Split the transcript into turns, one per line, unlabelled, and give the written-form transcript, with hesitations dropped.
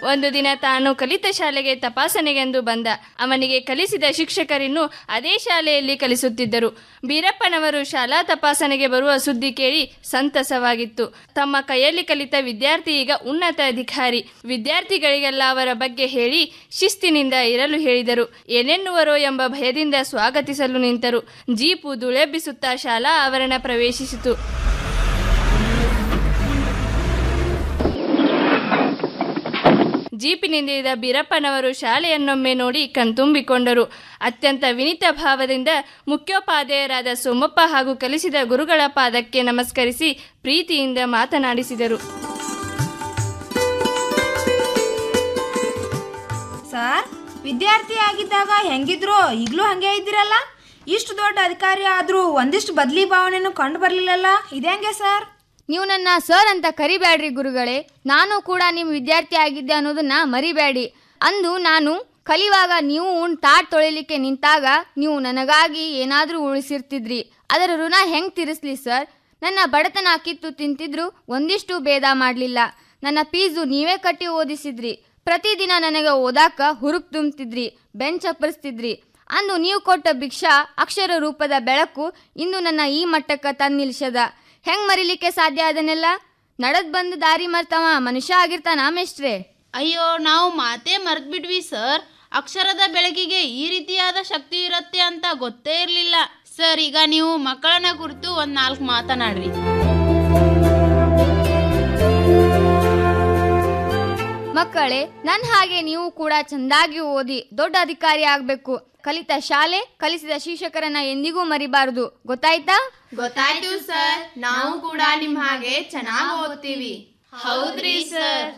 ಒಂದು ದಿನ ತಾನು ಕಲಿತ ಶಾಲೆಗೆ ತಪಾಸಣೆಗೆಂದು ಬಂದ. ಅವನಿಗೆ ಕಲಿಸಿದ ಶಿಕ್ಷಕರಿನ್ನು ಅದೇ ಶಾಲೆಯಲ್ಲಿ ಕಲಿಸುತ್ತಿದ್ದರು. ಬೀರಪ್ಪನವರು ಶಾಲಾ ತಪಾಸಣೆಗೆ ಬರುವ ಸುದ್ದಿ ಕೇಳಿ ಸಂತಸವಾಗಿತ್ತು. ತಮ್ಮ ಕೈಯಲ್ಲಿ ಕಲಿತ ವಿದ್ಯಾರ್ಥಿ ಈಗ ಉನ್ನತ ಅಧಿಕಾರಿ. ವಿದ್ಯಾರ್ಥಿಗಳಿಗೆಲ್ಲ ಅವರ ಬಗ್ಗೆ ಹೇಳಿ ಶಿಸ್ತಿನಿಂದ ಇರಲು ಹೇಳಿದರು. ಏನೆನ್ನುವರೋ ಎಂಬ ಭಯದಿಂದ ಸ್ವಾಗತಿಸಲು ನಿಂತರು. ಜೀಪು ದುಳೆಬ್ಬಿಸುತ್ತಾ ಶಾಲಾ ಆವರಣ ಪ್ರವೇಶಿಸಿತು. ಜೀಪಿನಿಂದ ಬೀರಪ್ಪನವರು ಶಾಲೆಯನ್ನೊಮ್ಮೆ ನೋಡಿ ಕಣ್ತುಂಬಿಕೊಂಡರು. ಅತ್ಯಂತ ವಿನೀತ ಭಾವದಿಂದ ಮುಖ್ಯೋಪಾಧ್ಯಾಯರಾದ ಸೋಮಪ್ಪ ಹಾಗೂ ಕಲಿಸಿದ ಗುರುಗಳ ಪಾದಕ್ಕೆ ನಮಸ್ಕರಿಸಿ ಪ್ರೀತಿಯಿಂದ ಮಾತನಾಡಿಸಿದರು.
ಸರ್, ವಿದ್ಯಾರ್ಥಿ ಆಗಿದ್ದಾಗ ಹೆಂಗಿದ್ರು ಈಗಲೂ ಹಂಗೆ ಇದ್ದೀರಲ್ಲ. ಇಷ್ಟು ದೊಡ್ಡ ಅಧಿಕಾರಿ ಆದ್ರೂ ಒಂದಿಷ್ಟು ಬದಲಿ ಭಾವನೆಯನ್ನು ಕಂಡು ಬರ್ಲಿಲ್ಲಲ್ಲ, ಇದ್ಯಾಂಗೆ ಸರ್?
ನೀವು ನನ್ನ ಸರ್ ಅಂತ ಕರಿಬೇಡ್ರಿ ಗುರುಗಳೇ. ನಾನು ಕೂಡ ನಿಮ್ಮ ವಿದ್ಯಾರ್ಥಿ ಆಗಿದ್ದೆ ಅನ್ನೋದನ್ನ ಮರಿಬೇಡಿ. ಅಂದು ನಾನು ಕಲಿಯುವಾಗ ನೀವು ತಾಟ್ ತೊಳಿಲಿಕ್ಕೆ ನಿಂತಾಗ ನೀವು ನನಗಾಗಿ ಏನಾದರೂ ಉಳಿಸಿರ್ತಿದ್ರಿ. ಅದರ ಋಣ ಹೆಂಗೆ ತೀರಿಸ್ಲಿ ಸರ್? ನನ್ನ ಬಡತನ ಕಿತ್ತು ತಿಂತಿದ್ರು, ಒಂದಿಷ್ಟು ಭೇದ ಮಾಡಲಿಲ್ಲ. ನನ್ನ ಫೀಸು ನೀವೇ ಕಟ್ಟಿ ಓದಿಸಿದ್ರಿ. ಪ್ರತಿದಿನ ನನಗೆ ಓದಾಕ ಹುರುಪ್ ತುಂಬ್ತಿದ್ರಿ, ಬೆಂಚ್ ಅಪ್ಪರಿಸ್ತಿದ್ರಿ. ಅಂದು ನೀವು ಕೊಟ್ಟ ಭಿಕ್ಷಾ ಅಕ್ಷರ ರೂಪದ ಬೆಳಕು ಇಂದು ನನ್ನ ಈ ಮಟ್ಟಕ್ಕೆ ತಂದು ನಿಲ್ಸದ. ಹೆಂಗ್ ಮರಿಲಿಕ್ಕೆ ಸಾಧ್ಯ? ಅದನ್ನೆಲ್ಲ ನಡದ್ ಬಂದು ದಾರಿ ಮರ್ತವ ಮನುಷ್ಯ ಆಗಿರ್ತಾನ ಮೇಷ್ಟ್ರೆ?
ಅಯ್ಯೋ, ನಾವು ಮಾತೇ ಮರ್ತ್ಬಿಟ್ವಿ ಸರ್. ಅಕ್ಷರದ ಬೆಳಕಿಗೆ ಈ ರೀತಿಯಾದ ಶಕ್ತಿ ಇರುತ್ತೆ ಅಂತ ಗೊತ್ತೇ ಇರಲಿಲ್ಲ ಸರ್. ಈಗ ನೀವು ಮಕ್ಕಳನ್ನ ಕುರಿತು ಒಂದ್ 4 ಮಾತನಾಡ್ರಿ.
ಮಕ್ಕಳೇ, ನನ್ನ ಹಾಗೆ ನೀವು ಕೂಡ ಚಂದಾಗಿ ಓದಿ ದೊಡ್ಡ ಅಧಿಕಾರಿ ಆಗ್ಬೇಕು. ಕಲಿತ ಶಾಲೆ, ಕಲಿಸಿದ ಶಿಕ್ಷಕರನ್ನ ಎಂದಿಗೂ ಮರಿಬಾರದು. ಗೊತ್ತಾಯ್ತಾ?
ಗೊತ್ತಾಯ್ತು ಸರ್. ನಾವು ಕೂಡ ನಿಮ್ ಹಾಗೆ ಚೆನ್ನಾಗಿ ಓದ್ತೀವಿ. ಹೌದ್ರಿ ಸರ್.